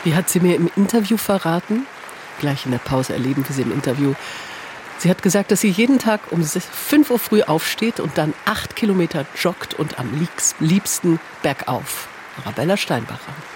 Wie hat sie mir im Interview verraten? Gleich in der Pause erleben wir sie im Interview. Sie hat gesagt, dass sie jeden Tag um 5 Uhr früh aufsteht und dann 8 Kilometer joggt und am liebsten bergauf. Arabella Steinbacher.